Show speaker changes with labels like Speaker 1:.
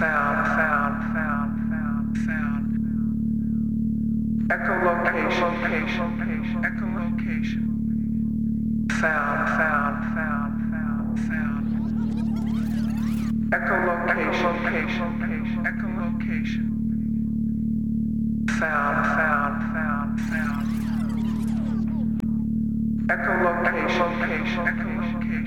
Speaker 1: Sound. Echolocation. Echolocation. Sound. Echolocation. Echolocation. Sound. Echolocation. Echolocation.